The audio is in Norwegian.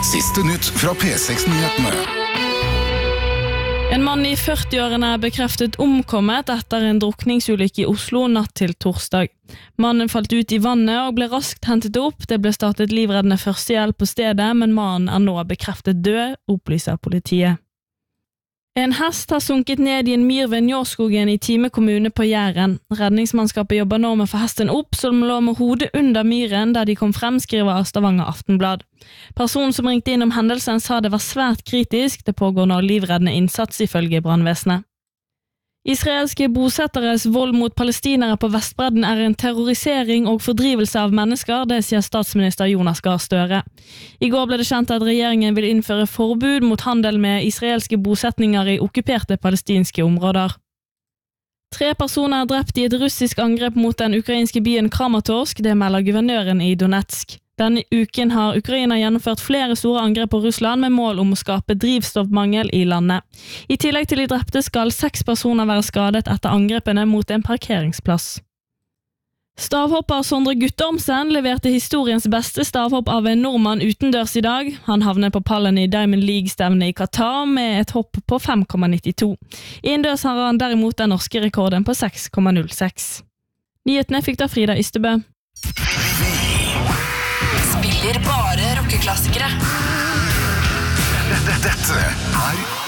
Siste nytt fra P6-nyhetene. En mann i 40-årene er bekreftet omkommet etter en drukningsulykke i Oslo natt til torsdag. Mannen falt ut i vannet og ble raskt hentet opp. Det ble startet livreddende førstehjelp på stedet, men mannen er nå bekreftet død, opplyser politiet. En hest har sunket ned i en myr ved Njåskogen i Time kommune på Jæren. Redningsmannskapet jobber nå med å få hesten opp, så den lå med hodet under myren der de kom frem, skriver Stavanger Aftenblad. Personen som ringte inn om hendelsen sa det var svært kritisk. Det pågår nå livreddende innsats ifølge brannvesenet. Israelske bosetteres vold mot palestinere på Vestbredden er en terrorisering og fordrivelse av mennesker, det sier statsminister Jonas Gahr Støre. I går ble det kjent at regjeringen vil innføre forbud mot handel med israelske bosetninger i okkuperte palestinske områder. 3 personer er drept i et russisk angrep mot den ukrainske byen Kramatorsk, det melder guvernøren i Donetsk. Denne uken har Ukraina gjennomført flere store angrep på Russland med mål om å skape drivstoffmangel i landet. I tillegg til de drepte skal 6 personer være skadet etter angrepene mot en parkeringsplass. Stavhopper Sondre Guttormsen leverte historiens beste stavhopp av en nordmann utendørs i dag. Han havnet på pallen i Diamond League-stevnet i Qatar med et hopp på 5,92. Innendørs har han derimot den norske rekorden på 6,06. Nyhetene fikk da Frida Ystebø. Spiller bare rockeklassikere. Dette er